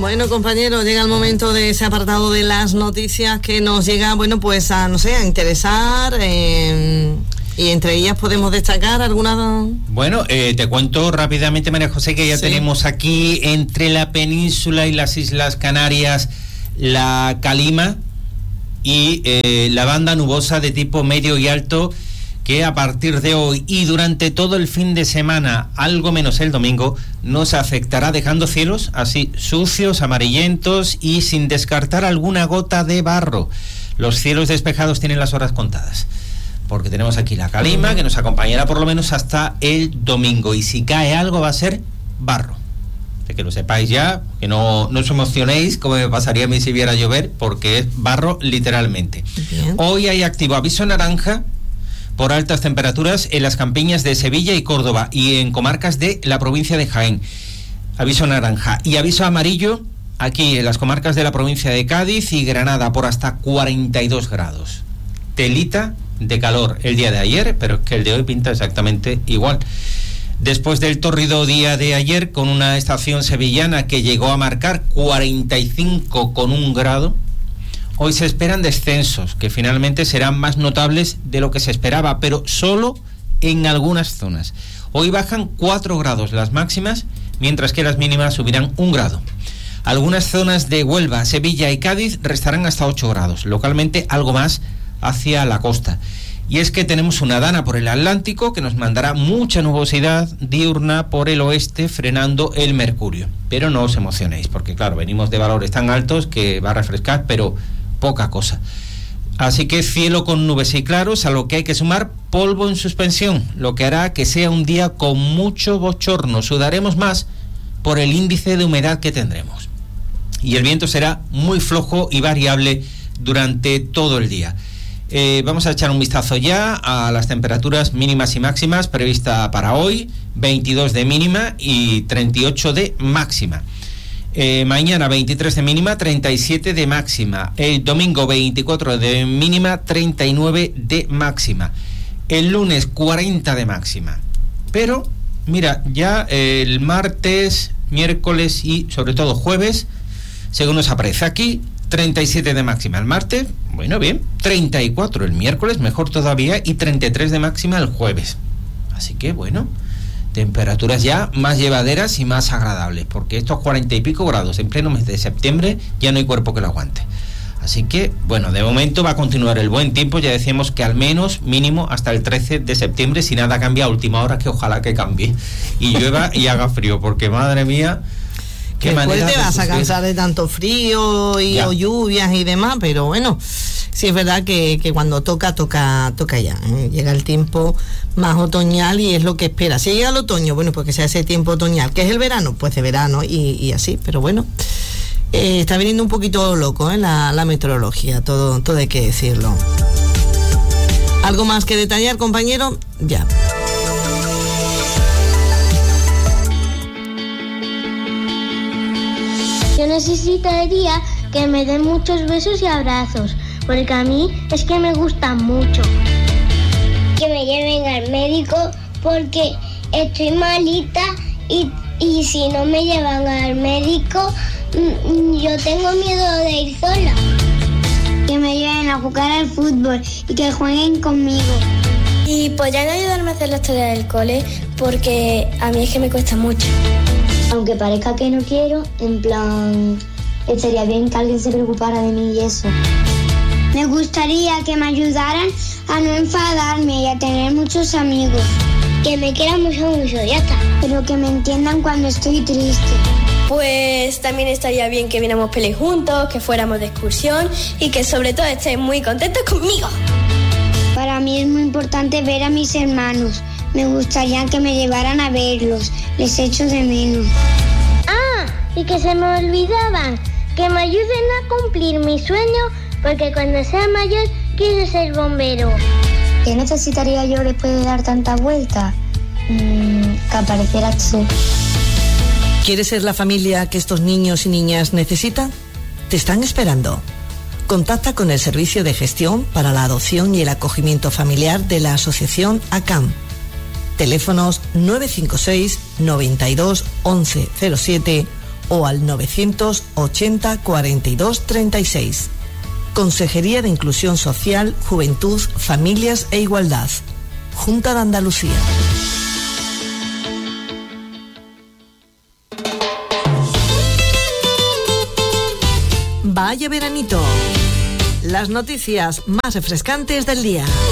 Bueno, compañeros, llega el momento de ese apartado de las noticias que nos llega, bueno, pues a interesar, y entre ellas podemos destacar alguna... Bueno, te cuento rápidamente, María José, que ya tenemos aquí entre la península y las Islas Canarias la calima y la banda nubosa de tipo medio y alto, que a partir de hoy y durante todo el fin de semana, algo menos el domingo, nos afectará, dejando cielos así sucios, amarillentos y sin descartar alguna gota de barro. Los cielos despejados tienen las horas contadas, porque tenemos aquí la calima que nos acompañará por lo menos hasta el domingo, y si cae algo va a ser barro. De que lo sepáis ya, que no os emocionéis como me pasaría a mí si viera llover, porque es barro literalmente. Bien. Hoy hay activo aviso naranja por altas temperaturas en las campiñas de Sevilla y Córdoba y en comarcas de la provincia de Jaén. Aviso naranja. Y aviso amarillo aquí en las comarcas de la provincia de Cádiz y Granada por hasta 42 grados. Telita de calor el día de ayer, pero es que el de hoy pinta exactamente igual. Después del tórrido día de ayer, con una estación sevillana que llegó a marcar 45,1 grado, hoy se esperan descensos, que finalmente serán más notables de lo que se esperaba, pero solo en algunas zonas. Hoy bajan 4 grados las máximas, mientras que las mínimas subirán 1 grado. Algunas zonas de Huelva, Sevilla y Cádiz restarán hasta 8 grados, localmente algo más hacia la costa. Y es que tenemos una dana por el Atlántico que nos mandará mucha nubosidad diurna por el oeste, frenando el mercurio. Pero no os emocionéis, porque claro, venimos de valores tan altos que va a refrescar, pero poca cosa. Así que cielo con nubes y claros, a lo que hay que sumar polvo en suspensión, lo que hará que sea un día con mucho bochorno. Sudaremos más por el índice de humedad que tendremos. Y el viento será muy flojo y variable durante todo el día. Vamos a echar un vistazo ya a las temperaturas mínimas y máximas prevista para hoy: 22 de mínima y 38 de máxima. Mañana 23 de mínima, 37 de máxima. El domingo 24 de mínima, 39 de máxima. El lunes 40 de máxima. Pero mira, ya el martes, miércoles y sobre todo jueves, según nos aparece aquí, 37 de máxima el martes, bueno, bien, 34 el miércoles, mejor todavía, y 33 de máxima el jueves. Así que bueno, temperaturas ya más llevaderas y más agradables, porque estos 40 y pico grados en pleno mes de septiembre ya no hay cuerpo que lo aguante. Así que, bueno, de momento va a continuar el buen tiempo. Ya decíamos que al menos mínimo hasta el 13 de septiembre, si nada cambia a última hora, que ojalá que cambie y llueva y haga frío, porque madre mía, qué después manera te vas a cansar de tanto frío y o lluvias y demás, pero bueno, sí es verdad que cuando toca ya, llega el tiempo más otoñal y es lo que espera. Si llega el otoño, bueno, pues que sea ese tiempo otoñal. ¿Qué es el verano? Pues de verano y así, pero bueno, está viniendo un poquito loco la meteorología, todo hay que decirlo. ¿Algo más que detallar, compañero? Ya. Yo necesitaría que me den muchos besos y abrazos, porque a mí es que me gustan mucho. Que me lleven al médico porque estoy malita y si no me llevan al médico, yo tengo miedo de ir sola. Que me lleven a jugar al fútbol y que jueguen conmigo. Y podrían ayudarme a hacer las tareas del cole, porque a mí es que me cuesta mucho. Aunque parezca que no quiero, en plan, estaría bien que alguien se preocupara de mí y eso. Me gustaría que me ayudaran a no enfadarme y a tener muchos amigos. Que me quieran mucho, ya está. Pero que me entiendan cuando estoy triste. Pues también estaría bien que viéramos pelis juntos, que fuéramos de excursión y que sobre todo estén muy contentos conmigo. Para mí es muy importante ver a mis hermanos. Me gustaría que me llevaran a verlos. Les echo de menos. Ah, y que se me olvidaban. Que me ayuden a cumplir mi sueño, porque cuando sea mayor quiero ser bombero. ¿Qué necesitaría yo después de dar tanta vuelta? Que apareciera tú. ¿Quieres ser la familia que estos niños y niñas necesitan? Te están esperando. Contacta con el Servicio de Gestión para la Adopción y el Acogimiento Familiar de la Asociación ACAM. Teléfonos 956 92 11 07 o al 980 42 36. Consejería de Inclusión Social, Juventud, Familias e Igualdad. Junta de Andalucía. Vaya veranito. Las noticias más refrescantes del día.